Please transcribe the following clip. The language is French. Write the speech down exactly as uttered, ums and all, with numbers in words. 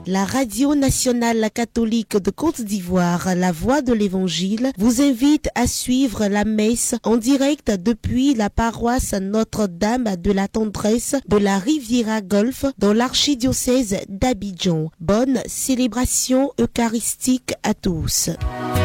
La radio nationale catholique de Côte d'Ivoire, La Voix de l'Évangile, vous invite à suivre la messe en direct depuis la paroisse Notre-Dame de la Tendresse de la Riviera Golfe dans l'archidiocèse d'Abidjan. Bonne célébration eucharistique à tous.